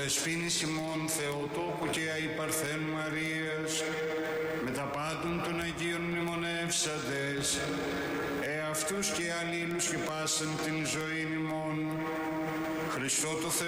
δεσποίνης ημών Θεοτόκου και αϊπαρθένου Μαρίας, με τα πάντων των Αγίων μνημονεύσαντες, εαυτούς και αλλήλους και πάσαν την ζωή ημών, Χριστό το Θεό